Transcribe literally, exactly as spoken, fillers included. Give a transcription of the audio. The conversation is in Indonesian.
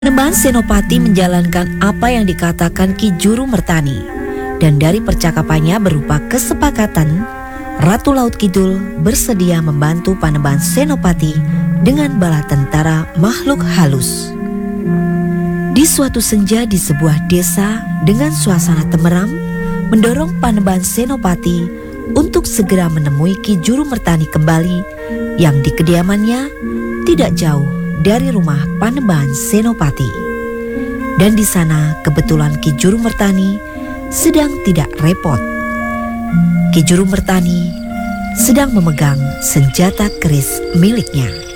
Panembahan Senopati menjalankan apa yang dikatakan Ki Juru Mertani, dan dari percakapannya berupa kesepakatan, Ratu Laut Kidul bersedia membantu Panembahan Senopati dengan bala tentara makhluk halus. Di suatu senja di sebuah desa dengan suasana temeram, mendorong Panembahan Senopati untuk segera menemui Ki Juru Mertani kembali yang di kediamannya tidak jauh dari rumah Panembahan Senopati. Dan di sana kebetulan Ki Juru Mertani sedang tidak repot. Ki Juru Mertani sedang memegang senjata keris miliknya.